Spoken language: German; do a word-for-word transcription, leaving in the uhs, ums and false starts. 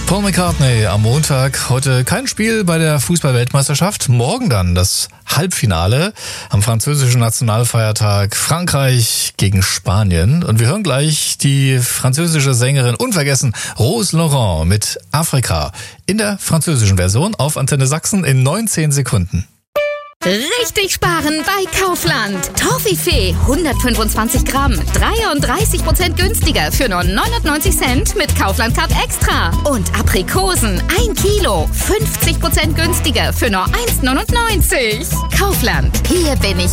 Paul McCartney am Montag. Heute kein Spiel bei der Fußball-Weltmeisterschaft. Morgen dann das Halbfinale am französischen Nationalfeiertag Frankreich gegen Spanien. Und wir hören gleich die französische Sängerin unvergessen Rose Laurent mit Afrika in der französischen Version auf Antenne Sachsen in neunzehn Sekunden. Richtig sparen bei Kaufland. Toffifee hundertfünfundzwanzig Gramm, dreiunddreißig Prozent günstiger für nur neunundneunzig Cent mit Kaufland Card Extra. Und Aprikosen ein Kilo, fünfzig Prozent günstiger für nur eins neunundneunzig. Kaufland, hier bin ich.